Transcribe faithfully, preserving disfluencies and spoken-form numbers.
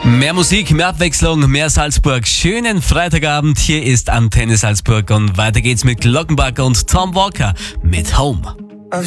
Mehr Musik, mehr Abwechslung, mehr Salzburg. Schönen Freitagabend. Hier ist Antenne Salzburg und weiter geht's mit Glockenbach und Tom Walker mit Home.